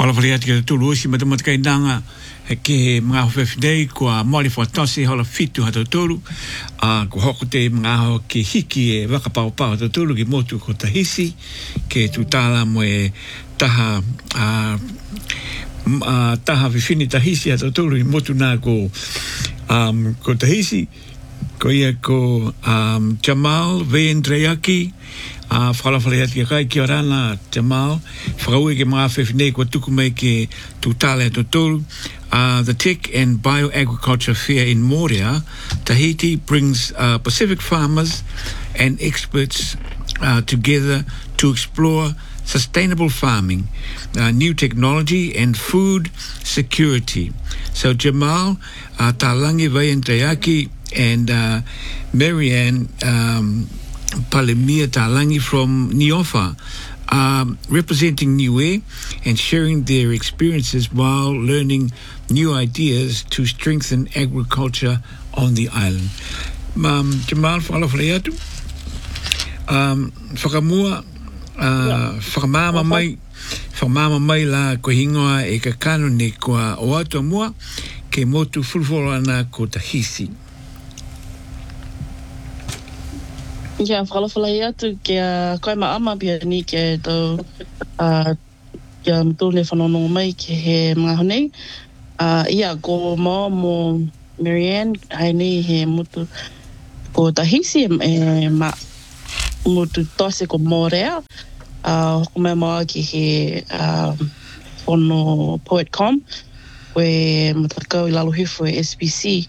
Whalawhali ati ka tulu osi matamat kai nanga ke mga hawhewhinei kua moli whatasi hala fitu hato tulu ko hoko te mga ho ke hiki e wakapau hato tulu ki motu ko tahisi ke tutala mo e taha taha whiwhini tahisi hato tulu ki motu nā ko tahisi ko ia ko Jamal Veendreyaki whalawhale ati kai ki orana Jamal whakaue ke mga whewhinei kua tuku mai ke tutale ato tolu. The Tech and Bioagriculture Fair in Moria, Tahiti, brings Pacific farmers and experts together to explore sustainable farming, new technology and food security. So Jamal Talangi Veendreyaki and Marianne Palemia Talangi from Niofa representing Niue and sharing their experiences while learning new ideas to strengthen agriculture on the island. Jamal, whalawhale atu. Whakamua, whakamama mai la ko hingoa e ka kano ne kua o atua mua ke motu fulfolo ana ko tahisi. Ia, whalawhale atu ke koe maama pia ni ke tau kia mtule whanonongo mai ke he mga honei. Ia, ko mo Marianne, hai nei he mutu ko tahisi e mutu tose ko Morea. Hoko mai moa ki he whono PoetCom, we matakau I lalo hifo e SPC.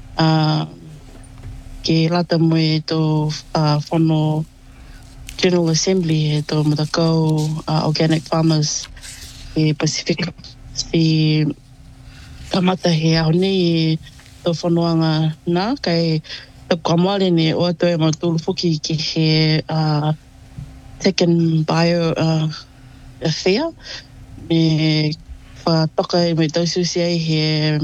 Ke lata mo e to whono General Assembly e to matakau Organic Farmers e Pacific e kamata he aho nei e to whonoanga nā kai ta kamare ne o ato e matulu fuki ki he Tech and Bio Fair me whatoka e me taususi ai he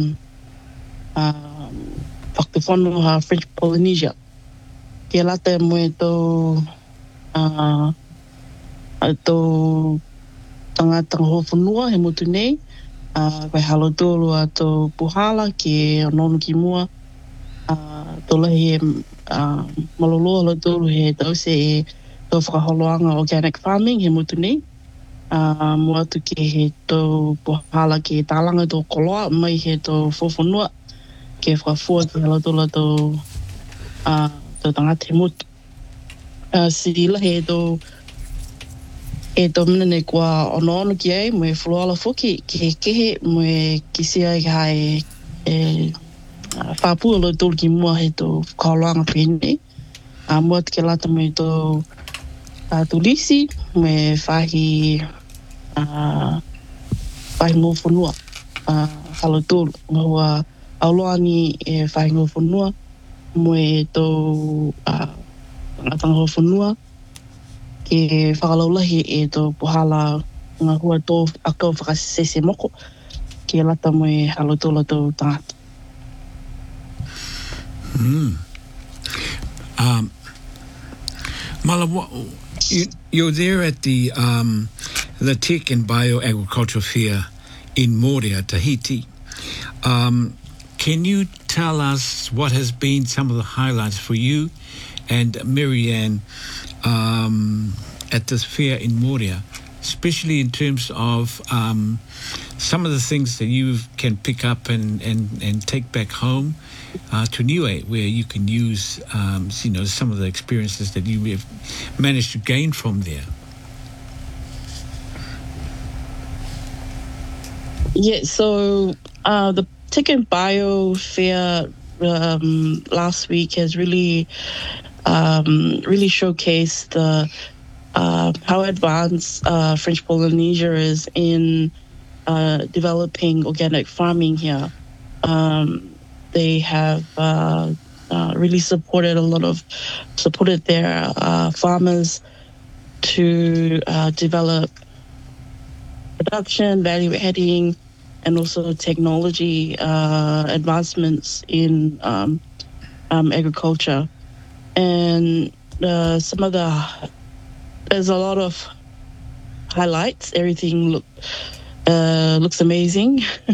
whakawhono ha French Polynesia. Ke lata mo e tō tangata hōwhanua he motu nei. Kai halo tōru a tō puhala ke nonu ki mua. Tō lahi e malolo halo tōru he tause e tō whakaholoanga organic farming he motu nei. Mo atu ke he tō puhala ke tālanga tō koloa mai he tō whawhanua. Ke whakafua ki halo tōla tō tangata he motu. Sirila he tō mina ne kua ono ki ai mo e whuluala whuki ki he kehe mo e kisi ai hai whapua lo tōlu ki mua he tō whakaoloanga pēnei. Mo atu ke lata mo e tō tulisi mo e whahi ngō whanua halo tōlu. Ngā auloani e whahi ngō whanua mo e tō tangata ngō whanua ke whakalaulahi e tō puhala ngā hua tō akau whakasese moko ke lata mo e halo tōla tō tangata. Mala, you're there at the Tech and Bioagriculture Fair in Moria, Tahiti. Can you tell us what has been some of the highlights for you and Marianne at this fair in Moria, especially in terms of some of the things that you can pick up and take back home to Niue, where you can use some of the experiences that you have managed to gain from there? Yeah, so the Tech and Bio Fair last week has really showcased how advanced French Polynesia is in developing organic farming here. They have really supported their farmers to develop production, value adding, and also technology advancements in agriculture. And there's a lot of highlights. Everything looks amazing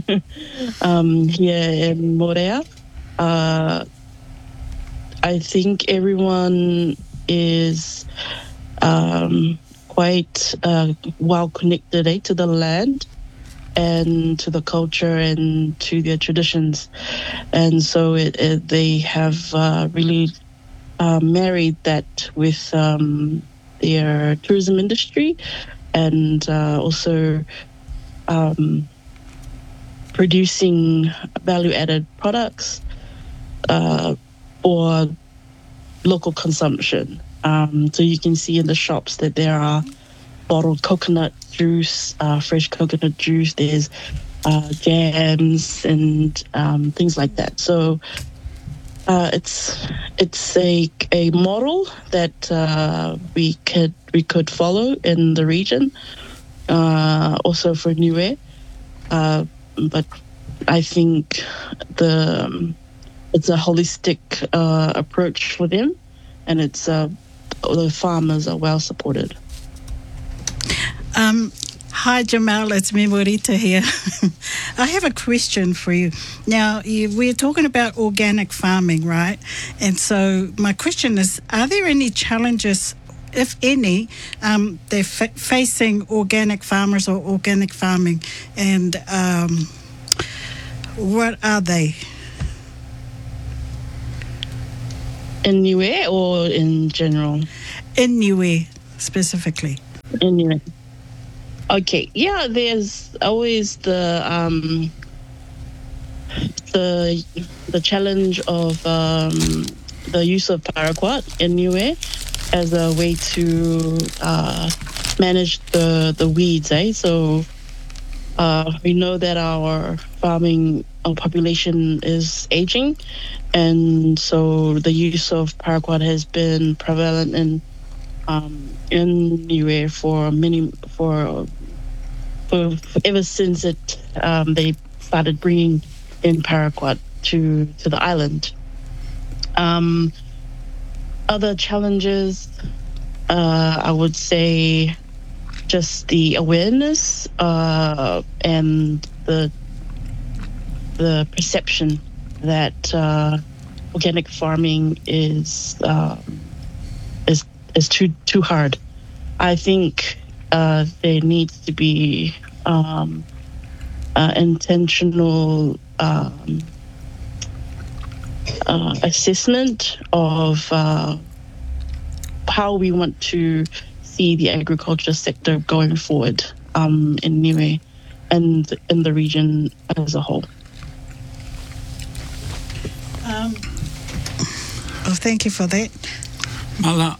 here in Morea. I think everyone is quite well connected to the land and to the culture and to their traditions. And so they have really married that with their tourism industry and also producing value-added products for local consumption. So you can see in the shops that there are bottled coconut juice, fresh coconut juice. There's jams and things like that. So it's a model that we could follow in the region, also for Niue. But I think it's a holistic approach for them, and it's the farmers are well supported. Hi, Jamal. It's me, Morita here. I have a question for you. Now, we're talking about organic farming, right? And so my question is, are there any challenges, if any, they're facing organic farmers or organic farming? And what are they? In Niue or in general? In Niue, specifically. In Niue. Okay, yeah, there's always the challenge of the use of paraquat in Niue as a way to manage the weeds, eh? So we know that our population is aging, and so the use of paraquat has been prevalent in Niue for ever since they started bringing in paraquat to the island. Other challenges, I would say, just the awareness and the perception that organic farming is too hard. I think there needs to be intentional assessment of how we want to see the agriculture sector going forward in Niue and in the region as a whole. Well, thank you for that. Mala,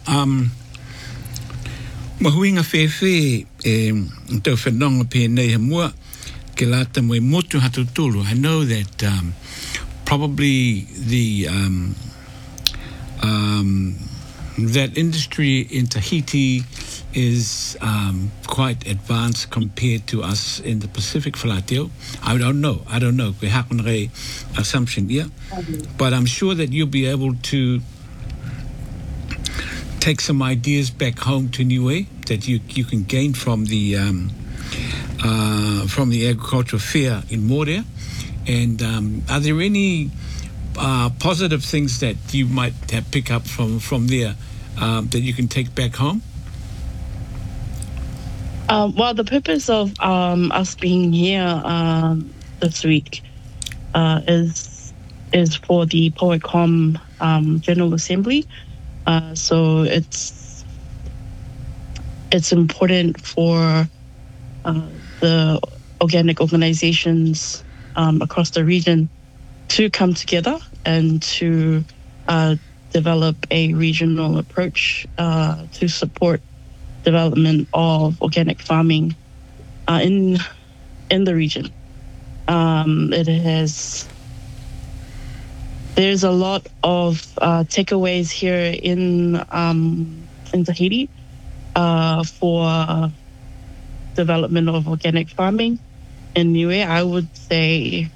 mahuinga whewhe tau whanonga pēnei ha mua ke lata moe motu hatutulu. I know that probably that industry in Tahiti is quite advanced compared to us in the Pacific Whalateo. I don't know. Koe hakuna rei assumption here. But I'm sure that you'll be able to take some ideas back home to Niue that you can gain from the agricultural fair in Morea. And are there any positive things that you might have pick up from there that you can take back home? Well, the purpose of us being here this week is for the POECOM General Assembly. So it's important for the organic organizations across the region to come together and to develop a regional approach to support development of organic farming in the region. There's a lot of takeaways here in Tahiti for development of organic farming in Niue. I would say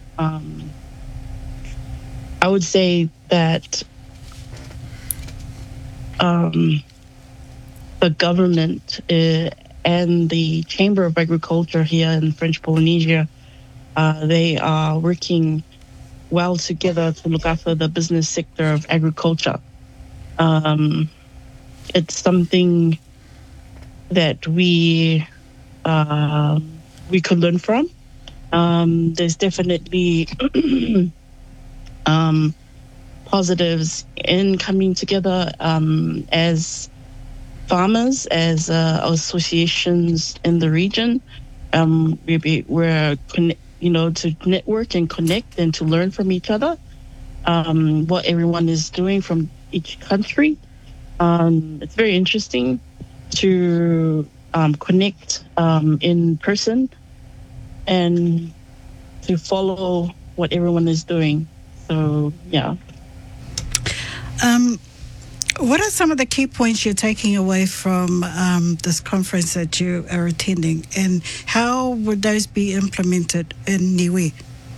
that the government and the Chamber of Agriculture here in French Polynesia, they are working well together to look after the business sector of agriculture. It's something that we could learn from. There's definitely positives in coming together as farmers, as associations in the region. We're to network and connect and to learn from each other, what everyone is doing from each country. It's very interesting to connect in person and to follow what everyone is doing. So, yeah. What are some of the key points you're taking away from this conference that you are attending, and how would those be implemented in Niue?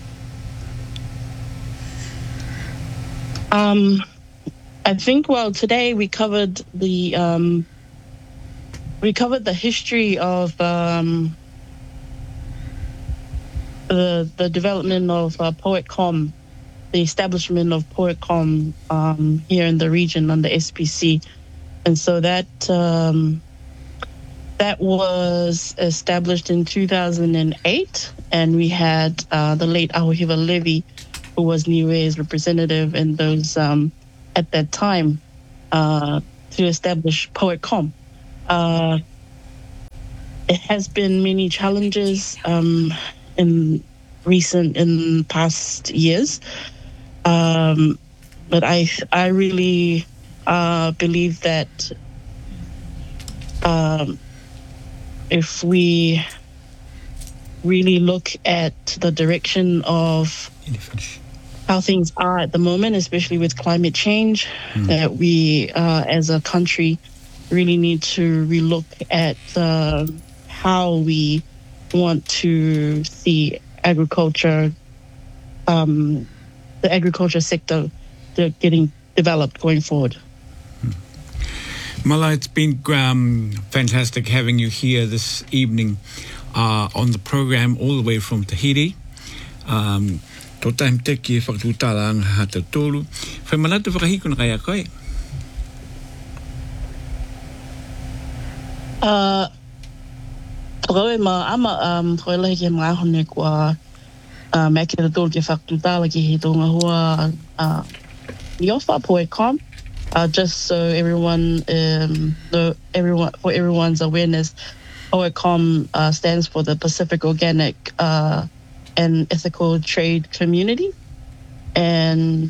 I think, today we covered the history of the development of PoetCom, the establishment of PoetCom here in the region on the SPC. And so that was established in 2008, and we had the late Ahuhiva Levy, who was Niue's representative in those at that time to establish PoetCom. It has been many challenges in past years. But I really believe that if we really look at the direction of how things are at the moment, especially with climate change, that we as a country really need to relook at how we want to see agriculture, the agriculture sector getting developed going forward. Mala, it's been fantastic having you here this evening on the program all the way from Tahiti. Tō taim te ki whakatūtala anga hata tōru. Whai manatu whakahiku na kaya koe? Whakawe ma ama whailahi ke mga hone kua mea ki tōru ki whakatūtala ki he tōnga hua ni ofa PoetCom. Just so for everyone's awareness, PoetCom stands for the Pacific Organic and Ethical Trade Community, and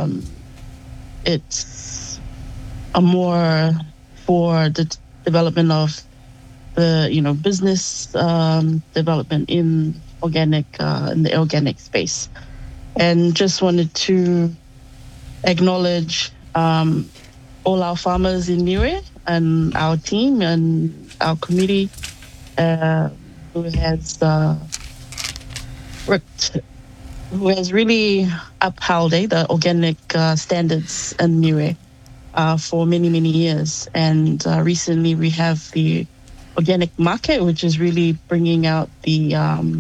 it's more for the development of the business development in the organic space, and just wanted to acknowledge all our farmers in Niue and our team and our committee who has really upheld the organic standards in Niue for many, many years. And recently we have the organic market, which is really bringing out the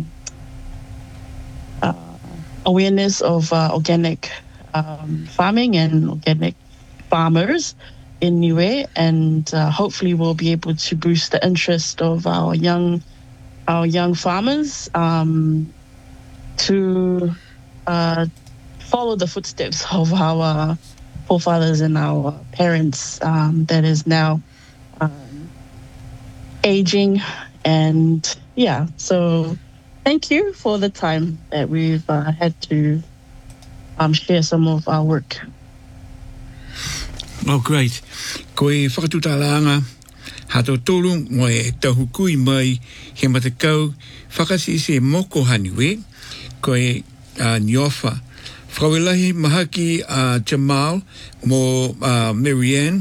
awareness of organic farming and organic farmers in Niue, and hopefully we'll be able to boost the interest of our young farmers to follow the footsteps of our forefathers and our parents that is now aging. And so thank you for the time that we've had to share some of our work. Oh, great. Koe whakatūtālanga, hato tōru moe tahukui mai he matakau whakasise moko haniwe, koe niofa. Whakawelahi mahaki Jamal mo Marianne,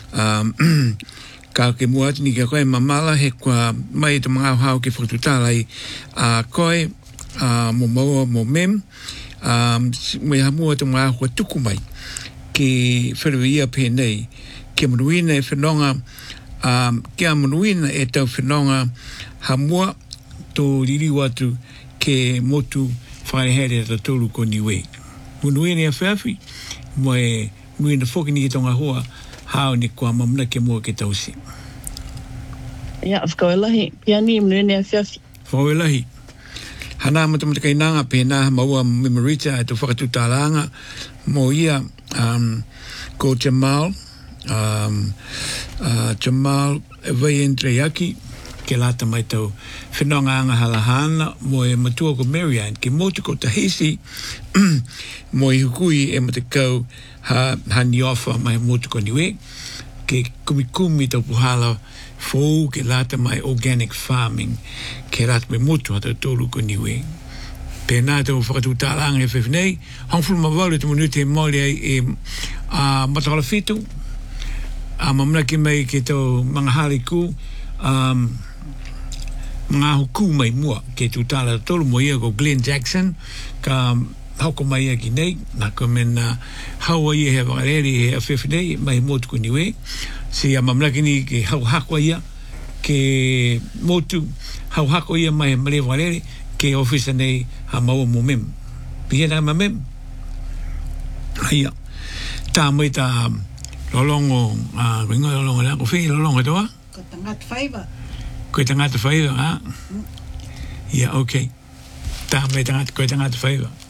ka ke muatini ke koe mamala he kua mai te mga hao ke whakatūtālai koe mo maua mo mem, me hamua te mga hua tuku mai. Ki wharuia pēnei, ki manuina e whanonga kia manuina e tau whenonga hamua tō riri watu ke motu wharehere ta tōru ko niwe. Manuina e whiawhi, mo e muina whoki ni ki tonga hoa, hao ni kua mamuna ke mua ke tausi. Ia, whakawelahi, pia ni manuina e whiawhi. Whakawelahi. Hana matamata kainanga pēnā maua memorita e tō whakatūtālanga mo ia ko Jamal Vaiendreaki ke lata mai tau whenonga anga halahana mo e matua ko Marianne ke motu ko Tahisi mo i hukui e matakau ha ni ofa mai motu ko niwe ke kumikumi tau puhala fōu ke lata mai organic farming ke lata mai motu hata tōru ko niwe. Pēnā tau whakatūtālanga e whewhinei, hongfulu mawale tu manu te mole e matakala whitu, mamuna ki mai ke tau mga hali ku, mga huku mai mua ke tūtāla tolu mo ia ko Glenn Jackson, ka hauko mai aki nei, nā ko mena haua ia he wakareri he a whewhinei, mai motu ko niwe, si mamuna ki ni ke hau hakwa ia, ke motu hau hakwa ia mai male wakareri, ke ofisa nei ha maua mo mem. Pia na ma mem. Haia. Tā mai tā lolongo, ringo lolongo la, ko whi lolongo toa? Ko tangata whaiva. Koe tangata whaiva, ha? Ia, okay. Tā mai tangata, koe tangata whaiva.